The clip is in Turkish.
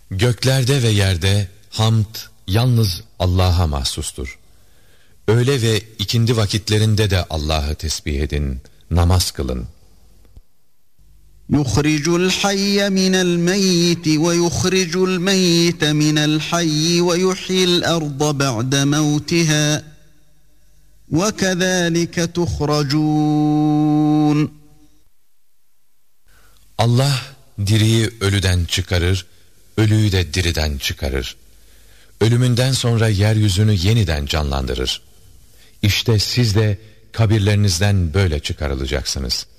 Göklerde ve yerde hamd yalnız Allah'a mahsustur. Öğle ve ikindi vakitlerinde de Allah'ı tesbih edin, namaz kılın. يُخْرِجُ الْحَيَّ مِنَ الْمَيِّتِ وَيُخْرِجُ الْمَيِّتَ مِنَ الْحَيِّ وَيُحْيِي الْأَرْضَ بَعْدَ مَوْتِهَا وَكَذَٰلِكَ تُخْرَجُونَ. Allah diriyi ölüden çıkarır, ölüyü de diriden çıkarır. Ölümünden sonra yeryüzünü yeniden canlandırır. İşte siz de kabirlerinizden böyle çıkarılacaksınız.